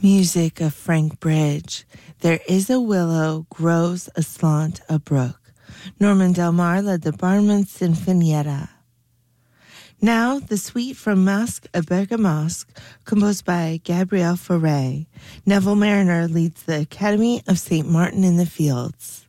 Music of Frank Bridge. There is a willow, grows aslant a brook. Norman Del Mar led the Barman Sinfonietta. Now, the suite from Masque à Bergamasque, composed by Gabriel Fauré. Neville Mariner leads the Academy of St. Martin in the Fields.